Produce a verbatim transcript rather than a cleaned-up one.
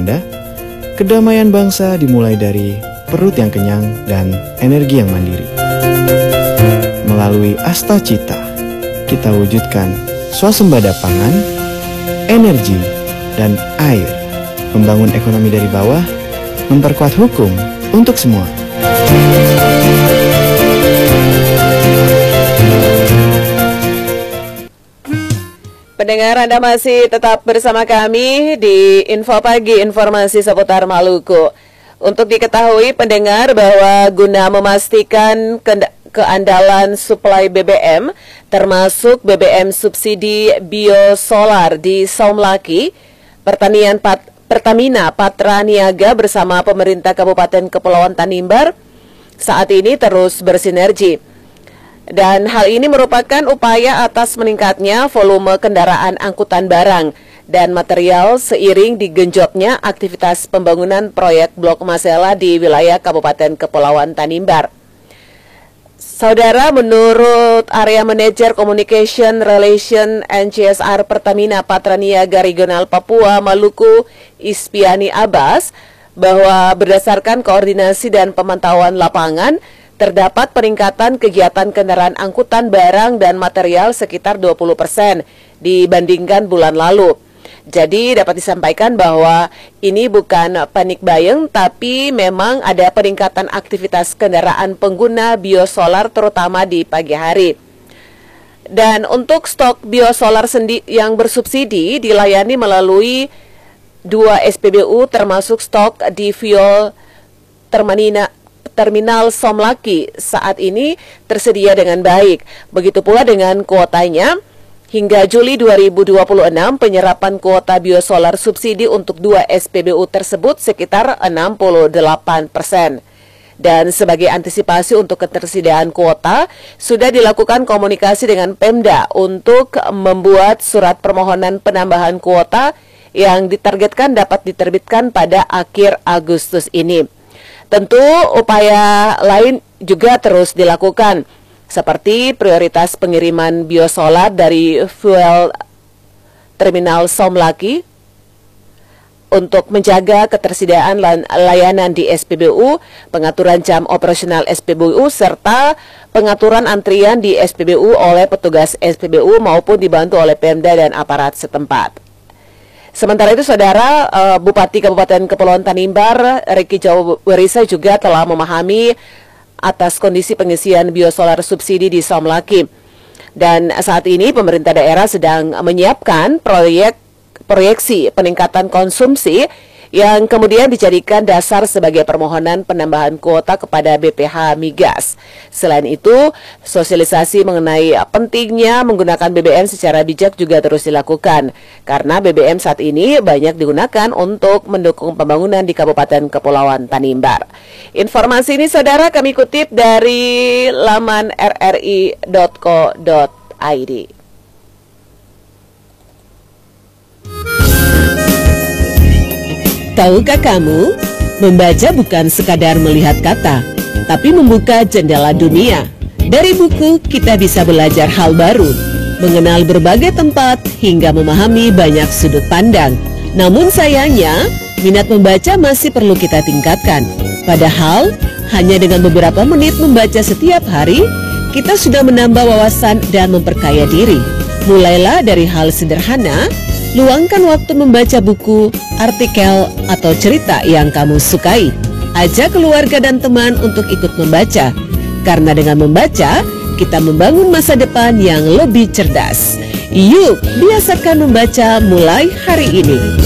Kedamaian bangsa dimulai dari perut yang kenyang dan energi yang mandiri. Melalui Asta Cita, kita wujudkan swasembada pangan, energi, dan air. Membangun ekonomi dari bawah, memperkuat hukum untuk semua. Pendengar, Anda masih tetap bersama kami di Info Pagi, informasi seputar Maluku. Untuk diketahui pendengar bahwa guna memastikan keandalan suplai B B M, termasuk B B M subsidi biosolar di Saumlaki, Pertanian Pat Pertamina Patra Niaga bersama pemerintah Kabupaten Kepulauan Tanimbar saat ini terus bersinergi. Dan hal ini merupakan upaya atas meningkatnya volume kendaraan angkutan barang dan material seiring digenjotnya aktivitas pembangunan proyek Blok Masela di wilayah Kabupaten Kepulauan Tanimbar. Saudara, menurut Area Manager Communication Relation and C S R Pertamina Patra Niaga Regional Papua Maluku Ispiani Abbas, bahwa berdasarkan koordinasi dan pemantauan lapangan, terdapat peningkatan kegiatan kendaraan angkutan barang dan material sekitar dua puluh persen dibandingkan bulan lalu. Jadi dapat disampaikan bahwa ini bukan panik buying, tapi memang ada peningkatan aktivitas kendaraan pengguna biosolar terutama di pagi hari. Dan untuk stok biosolar sendi yang bersubsidi dilayani melalui dua S P B U termasuk stok di fuel Terminal Terminal Saumlaki saat ini tersedia dengan baik. Begitu pula dengan kuotanya. Hingga Juli dua ribu dua puluh enam, penyerapan kuota biosolar subsidi untuk dua S P B U tersebut sekitar enam puluh delapan persen. Dan sebagai antisipasi untuk ketersediaan kuota, sudah dilakukan komunikasi dengan Pemda untuk membuat surat permohonan penambahan kuota yang ditargetkan dapat diterbitkan pada akhir Agustus ini. Tentu upaya lain juga terus dilakukan, seperti prioritas pengiriman biosolar dari fuel Terminal Saumlaki untuk menjaga ketersediaan layanan di S P B U, pengaturan jam operasional S P B U, serta pengaturan antrian di S P B U oleh petugas S P B U maupun dibantu oleh Pemda dan aparat setempat. Sementara itu, Saudara, uh, Bupati Kabupaten Kepulauan Tanimbar, Riki Jawa Werisa juga telah memahami atas kondisi pengisian biosolar subsidi di Saumlaki. Dan saat ini pemerintah daerah sedang menyiapkan proyek proyeksi peningkatan konsumsi yang kemudian dijadikan dasar sebagai permohonan penambahan kuota kepada B P H Migas. Selain itu, sosialisasi mengenai pentingnya menggunakan B B M secara bijak juga terus dilakukan, karena B B M saat ini banyak digunakan untuk mendukung pembangunan di Kabupaten Kepulauan Tanimbar. Informasi ini, Saudara, kami kutip dari laman r r i dot co dot i d. Tahukah kamu, membaca bukan sekadar melihat kata, tapi membuka jendela dunia. Dari buku, kita bisa belajar hal baru, mengenal berbagai tempat, hingga memahami banyak sudut pandang. Namun sayangnya, minat membaca masih perlu kita tingkatkan. Padahal, hanya dengan beberapa menit membaca setiap hari, kita sudah menambah wawasan dan memperkaya diri. Mulailah dari hal sederhana. Luangkan waktu membaca buku, artikel, atau cerita yang kamu sukai. Ajak keluarga dan teman untuk ikut membaca. Karena dengan membaca, kita membangun masa depan yang lebih cerdas. Yuk, biasakan membaca mulai hari ini.